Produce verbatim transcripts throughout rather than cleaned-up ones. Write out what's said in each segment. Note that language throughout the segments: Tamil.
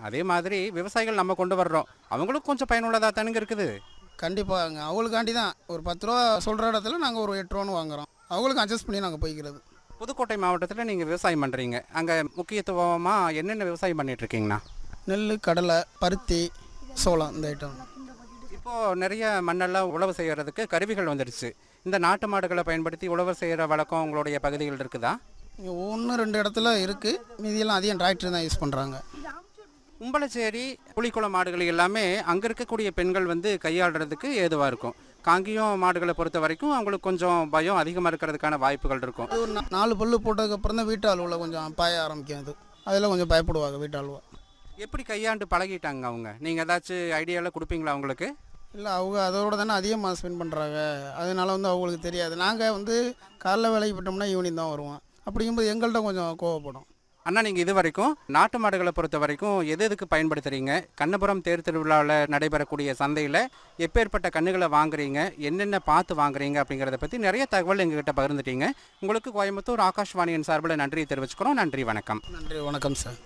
அதே மாதிரி விவசாயிகள் நம்ம கொண்டு வர்றோம், அவங்களுக்கும் கொஞ்சம் பயனுள்ளதாக தானுங்க இருக்குது. கண்டிப்பாங்க. அவங்களுக்காண்டி தான் ஒரு பத்து ரூபா சொல்கிற இடத்துல நாங்கள் ஒரு எட்டு ரூபான்னு வாங்குறோம். அவங்களுக்கு அட்ஜஸ்ட் பண்ணி நாங்கள் போய்க்கிறது. புதுக்கோட்டை மாவட்டத்தில் நீங்கள் விவசாயம் பண்ணுறீங்க, அங்கே முக்கியத்துவமாக என்னென்ன விவசாயம் பண்ணிட்டு இருக்கீங்கண்ணா? நெல், கடலை, பருத்தி, சோளம் இந்த ஐட்டம். இப்போது நிறைய மண்ணெல்லாம் உழவு செய்கிறதுக்கு கருவிகள் வந்துடுச்சு. இந்த நாட்டு மாடுகளை பயன்படுத்தி உழவு செய்கிற வழக்கம் உங்களுடைய பகுதிகள் இருக்குதா? ஒன்று ரெண்டு இடத்துல இருக்குது, மீதியெல்லாம் அதிகம் டிராக்டர் தான் யூஸ் பண்ணுறாங்க. உம்பளச்சேரி புலிக்குளம் மாடுகள் எல்லாமே அங்கே இருக்கக்கூடிய பெண்கள் வந்து கையாளுறதுக்கு ஏதுவாக இருக்கும். காங்கியம் மாடுகளை பொறுத்த வரைக்கும் அவங்களுக்கு கொஞ்சம் பயம் அதிகமாக இருக்கிறதுக்கான வாய்ப்புகள் இருக்கும். அது ஒரு நா- நாலு பல்லு போட்டதுக்கப்புறம் தான் வீட்டு அலுவலில் கொஞ்சம் பாய ஆரம்பிக்கும். அது அதில் கொஞ்சம் பயப்படுவாங்க வீட்டு அலுவலா. எப்படி கையாண்டு பழகிட்டாங்க அவங்க? நீங்கள் ஏதாச்சும் ஐடியாவில் கொடுப்பீங்களா அவங்களுக்கு? இல்லை, அவங்க அதோட தானே அதிகமாக ஸ்பெண்ட் பண்ணுறாங்க. அதனால வந்து அவங்களுக்கு தெரியாது. நாங்கள் வந்து காலைல வேலைக்கு போட்டோம்னா ஈவினிங் தான் வருவோம். அப்படிங்கும்போது எங்கள்கிட்ட கொஞ்சம் கோவப்படும். அண்ணா, நீங்கள் இது வரைக்கும் நாட்டு மாடுகளை பொறுத்த வரைக்கும் எது எதுக்கு பயன்படுத்துகிறீங்க? கண்ணபுரம் தேர் திருவிழாவில் நடைபெறக்கூடிய சந்தையில் எப்பேற்பட்ட கன்றுகளை வாங்குறீங்க, என்னென்ன பார்த்து வாங்குறீங்க அப்படிங்கிறத பற்றி நிறைய தகவல் எங்ககிட்ட பகிர்ந்துட்டீங்க. உங்களுக்கு கோயம்புத்தூர் ஆகாஷ்வாணியின் சார்பில் நன்றியை தெரிவிச்சுக்கிறோம். நன்றி, வணக்கம். நன்றி, வணக்கம் சார்.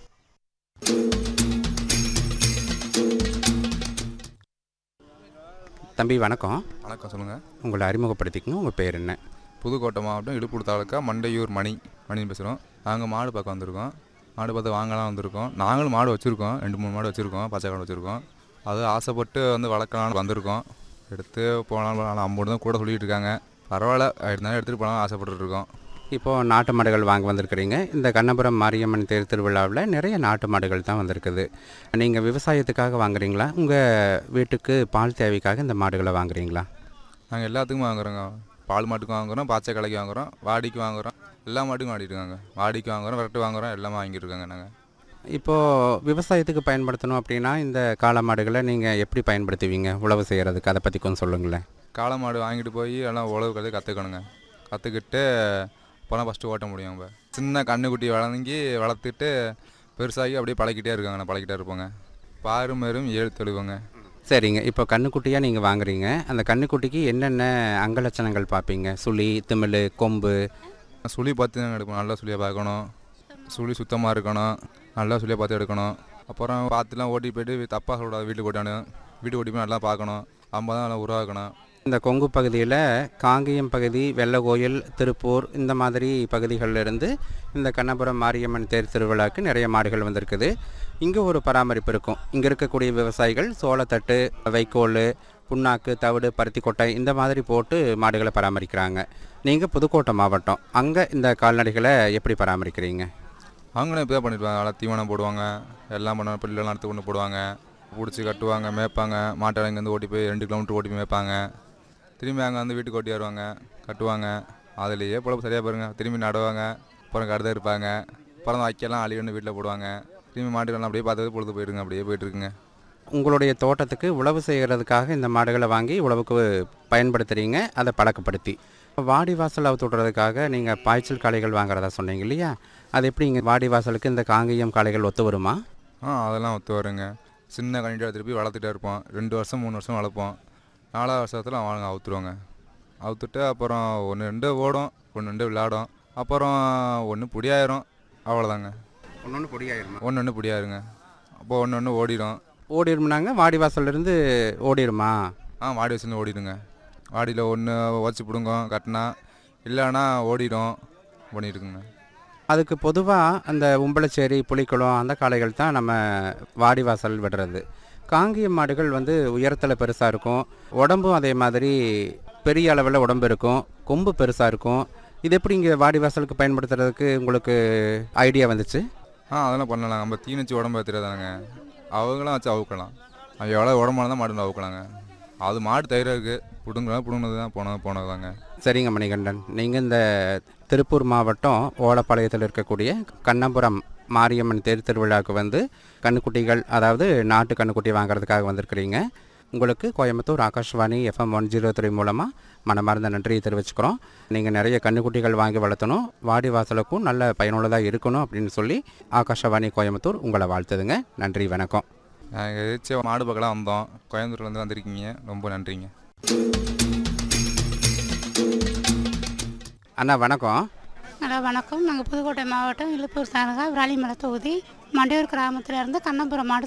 தம்பி வணக்கம். வணக்கம், சொல்லுங்கள். உங்களை அறிமுகப்படுத்திக்கணும், உங்கள் பேர் என்ன? புதுக்கோட்டை மாவட்டம் இடுப்பூர் தாலுக்கா மண்டையூர் மணி மணின்னு பேசுகிறோம். நாங்கள் மாடு பார்க்க வந்திருக்கோம். மாடு பார்த்து வாங்கலாம் வந்திருக்கோம். நாங்களும் மாடு வச்சுருக்கோம், ரெண்டு மூணு மாடு வச்சுருக்கோம், பச்சை காடு வச்சுருக்கோம். அது ஆசைப்பட்டு வந்து வளர்க்கலான்னு வந்திருக்கோம். எடுத்து போனாலும் அம்மோடு தான் கூட சொல்லிகிட்டு இருக்காங்க. பரவாயில்ல, இருந்தாலும் எடுத்துகிட்டு போனாலும் ஆசைப்பட்டுருக்கோம். இப்போது நாட்டு மாடுகள் வாங்க வந்திருக்கிறீங்க. இந்த கண்ணபுரம் மாரியம்மன் தேர் திருவிழாவில் நிறைய நாட்டு மாடுகள் தான் வந்திருக்குது. நீங்கள் விவசாயத்துக்காக வாங்குறீங்களா, உங்கள் வீட்டுக்கு பால் தேவைக்காக இந்த மாடுகளை வாங்குறீங்களா? நாங்கள் எல்லாத்துக்கும் வாங்குறோங்க. பால் மாட்டுக்கும் வாங்குகிறோம், பச்சை கலைக்கு வாங்குகிறோம், வாடிக்கு வாங்குகிறோம், எல்லா மாட்டுக்கும் வாடிட்டு இருக்காங்க. வாடிக்கு வாங்குகிறோம், விரட்டு வாங்குகிறோம், எல்லாமே வாங்கிட்டு இருக்காங்க. நாங்கள் இப்போது விவசாயத்துக்கு பயன்படுத்தணும் அப்படின்னா இந்த காளை மாடுகளை நீங்கள் எப்படி பயன்படுத்துவீங்க உழவு செய்கிறதுக்கு? அதை பற்றி கொஞ்சம் சொல்லுங்களேன். காளை மாடு வாங்கிட்டு போய் எல்லாம் உழவு கற்று கற்றுக்கணுங்க. கற்றுக்கிட்டு அப்போலாம் ஃபஸ்ட்டு ஓட்ட முடியும். இப்போ சின்ன கண்ணுக்குட்டி வளர்ந்து வளர்த்துட்டு பெருசாகி அப்படியே பழகிட்டே இருக்காங்க. நான் பழகிட்டே இருப்போங்க. பாரு மேரும் ஏழு தெளிவுங்க. சரிங்க. இப்போ கன்றுக்குட்டியாக நீங்கள் வாங்குறீங்க. அந்த கன்றுக்குட்டிக்கு என்னென்ன அங்கலட்சணங்கள் பார்ப்பீங்க? சுழி, திமிழ், கொம்பு. சுழி பார்த்து தான் எடுக்கணும். நல்லா சுழியாக பார்க்கணும். சுழி சுத்தமாக இருக்கணும். நல்லா சுழியாக பார்த்து எடுக்கணும். அப்புறம் பார்த்துலாம் ஓட்டி போய்ட்டு தப்பாக சொல்லக்கூடாது. வீட்டுக்கு ஓட்டானு வீட்டுக்கு ஓட்டி போய் நல்லா பார்க்கணும். ஐம்பது தான் நல்லா உருவாக்கணும். இந்த கொங்கு பகுதியில் காங்கேயம் பகுதி, வெள்ளகோயில், திருப்பூர் இந்த மாதிரி பகுதிகளிலிருந்து இந்த கண்ணபுரம் மாரியம்மன் தேர் திருவிழாவுக்கு நிறைய மாடுகள் வந்திருக்குது. இங்கே ஒரு பராமரிப்பு இருக்கும். இங்கே இருக்கக்கூடிய விவசாயிகள் சோளத்தட்டு, வைக்கோல், புண்ணாக்கு, தவிடு, பருத்தி கொட்டை இந்த மாதிரி போட்டு மாடுகளை பராமரிக்கிறாங்க. நீங்கள் புதுக்கோட்டை மாவட்டம், அங்கே இந்த கால்நடைகளை எப்படி பராமரிக்கிறீங்க? அவங்களும் இப்போ தான் பண்ணிடுவாங்க. நல்லா தீவனம் போடுவாங்க, எல்லாம் பண்ணுவாங்க. பிள்ளைலாம் எடுத்து கொண்டு போடுவாங்க, பிடிச்சி கட்டுவாங்க, மேய்ப்பாங்க. மாட்டை இங்கேருந்து ஓட்டி போய் ரெண்டு கிலோமீட்டர் ஓட்டி போய் மேய்ப்பாங்க. திரும்பி அங்கே வந்து வீட்டுக்கு ஓட்டி வருவாங்க, கட்டுவாங்க. அதுலேயே பொழப்பு சரியாக பாருங்க. திரும்பி நடுவாங்க, அப்புறம் கடுத இருப்பாங்க, அப்புறம் வைக்கலாம் அழி ஒன்று வீட்டில் போடுவாங்க. திரும்பி மாட்டுக்கெல்லாம் அப்படியே பார்த்து பொழுது போயிடுங்க. அப்படியே போயிட்டுருக்குங்க. உங்களுடைய தோட்டத்துக்கு உழவு செய்கிறதுக்காக இந்த மாடுகளை வாங்கி உழவுக்கு பயன்படுத்துகிறீங்க, அதை பழக்கப்படுத்தி. வாடி வாசல் அவுத்து விட்றதுக்காக நீங்கள் பாய்ச்சல் காளைகள் வாங்குறதா சொன்னீங்க இல்லையா? அது எப்படி இங்கே வாடி வாசலுக்கு இந்த காங்கேயம் காளைகள் ஒத்து வருமா? ஆ, அதெல்லாம் ஒத்து வருங்க. சின்ன கண்டிப்பாக திருப்பி வளர்த்துட்டே இருப்போம். ரெண்டு வருஷம் மூணு வருஷம் வளர்ப்போம். நாலாவது வருஷத்தில் அவங்க அவுத்துருவாங்க. அவுத்துட்டு அப்புறம் ஒன்று ரெண்டு ஓடும், ஒன்று ரெண்டு விளையாடும், அப்புறம் ஒன்று பிடியாயிரும். அவ்வளோதாங்க. ஒன்று ஒன்று பொடியாயிருமா? ஒன்று ஒன்று பிடியாயிருங்க. அப்போ ஒன்று ஒன்று ஓடிடும். ஓடிடும்னாங்க வாடி வாசல்லேருந்து ஓடிடுமா? ஆ, வாடி வச்சுருந்து ஓடிடுங்க. வாடியில் ஒன்று வச்சு பிடுங்கும் கட்டினா, இல்லைன்னா ஓடிடும். பண்ணிட்டுருக்குங்க. அதுக்கு பொதுவாக அந்த உம்பளச்சேரி, புலிக்குளம் அந்த காளைகள் தான் நம்ம வாடி வாசல் விடுறது. காங்கேயம் மாடுகள் வந்து உயரத்தில் பெருசாக இருக்கும், உடம்பும் அதே மாதிரி பெரிய அளவில் உடம்பு இருக்கும், கொம்பு பெருசாக இருக்கும். இது எப்படி இங்கே வாடி வாசலுக்கு பயன்படுத்துறதுக்கு உங்களுக்கு ஐடியா வந்துச்சு? ஆ, அதெல்லாம் பண்ணலாம். நம்ம தீனிச்சு உடம்பு ஏற்றுறதானுங்க. அவங்களாம் வச்சு அவுக்கலாம். அது எவ்வளோ உடம்பான தான் மாடு அவுக்கலாங்க. அது மாடு தயிராக இருக்குது. பிடுங்கலாம் பிடுங்கினது தான் போனது போனது தாங்க. சரிங்க மணிகண்டன், நீங்கள் இந்த திருப்பூர் மாவட்டம் ஓலப்பாளையத்தில் இருக்கக்கூடிய கண்ணபுரம் மாரியம்மன் தேர் திருவிழாவுக்கு வந்து கன்றுக்குட்டிகள், அதாவது நாட்டு கன்றுக்குட்டி வாங்குறதுக்காக வந்திருக்கிறீங்க. உங்களுக்கு Coimbatore Akashvani FM one zero three மூலமாக மனமார்ந்த நன்றியை தெரிவிச்சுக்கிறோம். நீங்கள் நிறைய கன்றுக்குட்டிகள் வாங்கி வளர்த்தணும், வாடி வாசலுக்கும் நல்ல பயனுள்ளதாக இருக்கணும் அப்படின்னு சொல்லி ஆகாஷ்வாணி கோயம்புத்தூர் உங்களை வாழ்த்துதுங்க. நன்றி, வணக்கம். நாங்கள் எதிர்த்து மாடு பக்கலாம் வந்தோம். கோயம்புத்தூர்லேருந்து வந்திருக்கீங்க, ரொம்ப நன்றிங்க. அண்ணா வணக்கம். ஹலோ, வணக்கம். நாங்கள் புதுக்கோட்டை மாவட்டம் இழுப்பூர் தாலுகா விராலிமலை தொகுதி மண்டையூர் கிராமத்தில் இருந்து கண்ணபுரம் மாடு